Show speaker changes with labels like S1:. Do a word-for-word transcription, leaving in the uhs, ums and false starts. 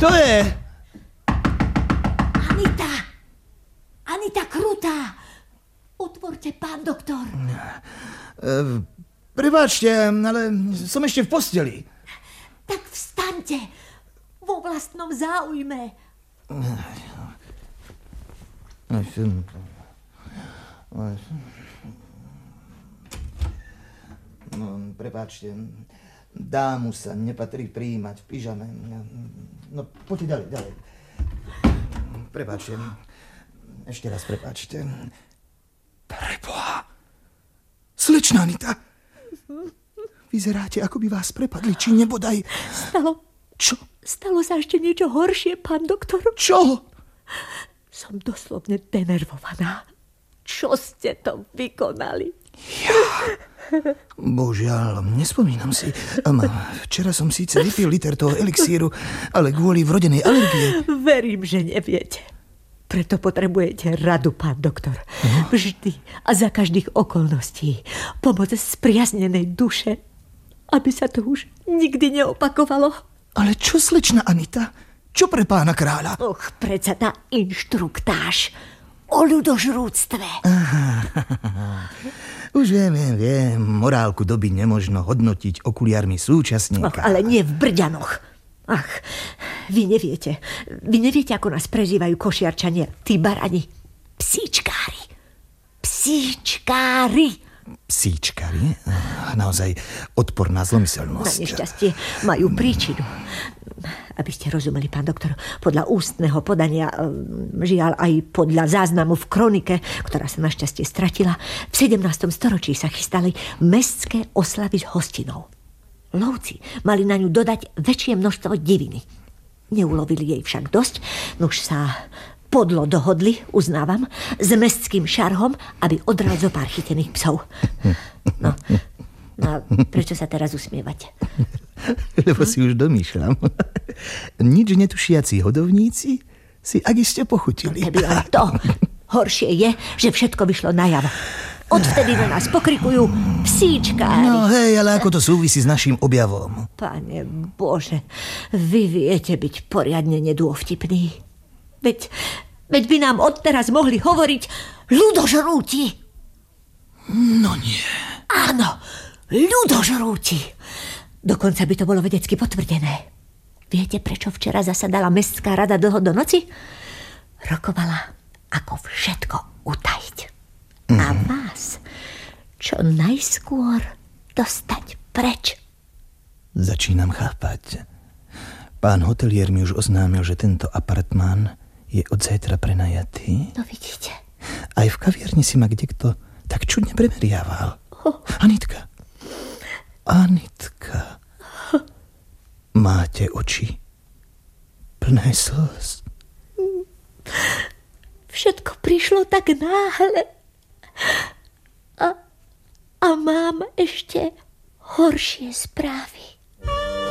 S1: Kto je?
S2: Anita! Anita Krutá! Otvorte, pán doktor.
S1: Uh, prepáčte, ale som ešte v posteli.
S2: Tak vstaňte. Vo vlastnom záujme.
S1: No, prepáčte. Dámu sa nepatrí prijímať v pyžame. No, poďte ďalej, ďalej. Prepáčte. Ešte raz prepáčte. Preboha. Slečná Anita. Vyzeráte, ako by vás prepadli, či nebodaj...
S2: Stalo...
S1: Čo?
S2: Stalo sa ešte niečo horšie, pán doktor.
S1: Čo?
S2: Som doslovne denervovaná. Čo ste to vykonali?
S1: Ja... Božiaľ, nespomínam si. Včera som síce vypil liter toho elixíru, ale kvôli vrodenej alergie.
S2: Verím, že neviete. Preto potrebujete radu, pán doktor. No? Vždy a za každých okolností. Pomoc spriaznenej duše, aby sa to už nikdy neopakovalo.
S1: Ale čo, slečna Anita? Čo pre pána kráľa?
S2: Och, predsa tá inštruktáž o ľudožrúctve.
S1: Aha, už viem, viem, viem. Morálku doby nemožno hodnotiť okuliarmi súčasníka.
S2: Och, ale nie v Brďanoch. Ach, vy neviete. Vy neviete, ako nás prezývajú košiarčania. Tí barani. Psíčkári. Psíčkári.
S1: Psíčkári? Naozaj odporná zlomyselnosť.
S2: Na nešťastie majú príčinu. Aby ste rozumeli, pán doktor, podľa ústneho podania, žiaľ aj podľa záznamu v kronike, ktorá sa našťastie stratila, v sedemnástom storočí sa chystali mestské oslavy s hostinou. Lovci mali na ňu dodať väčšie množstvo diviny. Neulovili jej však dosť, nuž sa podlo dohodli, uznávam, s mestským šarhom, aby odral zo pár chytených psov. No, no prečo sa teraz usmievate?
S1: Lebo si už domýšľam. Nič netušiaci hodovníci si akiste pochutili.
S2: Keby len to. Horšie je, že všetko vyšlo najavo. Odvtedy na nás pokrikujú psíčkári.
S1: No hej, ale ako to súvisí s naším objavom?
S2: Pane Bože, vy viete byť poriadne nedôvtipný. Veď, veď by nám odteraz mohli hovoriť ľudožrúti.
S1: No nie.
S2: Áno, ľudožrúti. Dokonca by to bolo vedecky potvrdené. Viete, prečo včera zasadala mestská rada dlho do noci? Rokovala, ako všetko utajiť. Mm. A vás čo najskôr dostať preč.
S1: Začínam chápať. Pán hotelier mi už oznámil, že tento apartmán je od zajtra prenajatý.
S2: No vidíte.
S1: Aj v kaviarni si ma kdekto tak čudne premeriaval. Oh. Anitka. Anitka. Máte oči plné slz.
S2: Všetko prišlo tak náhle. A, a mám ešte horšie správy.